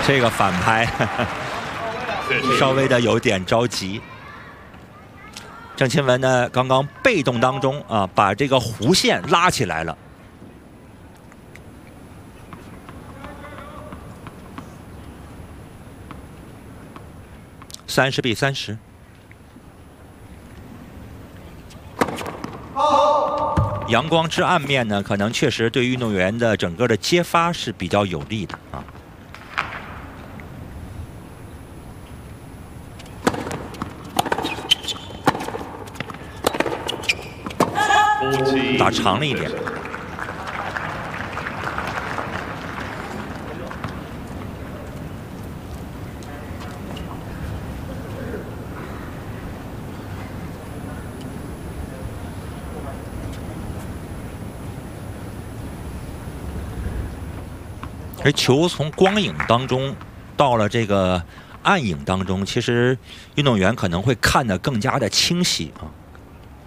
这个反拍稍微的有点着急。郑钦文呢，刚刚被动当中啊，把这个弧线拉起来了。30比30。阳光之暗面呢，可能确实对运动员的整个的接发是比较有利的啊。打长了一点。而球从光影当中到了这个暗影当中，其实运动员可能会看得更加的清晰啊。